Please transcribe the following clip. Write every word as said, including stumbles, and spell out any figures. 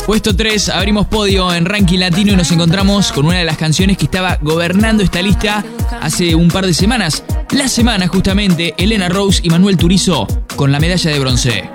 Puesto tres, abrimos podio en Ranking Latino y nos encontramos con una de las canciones que estaba gobernando esta lista hace un par de semanas. La semana justamente, Elena Rose y Manuel Turizo con la medalla de bronce.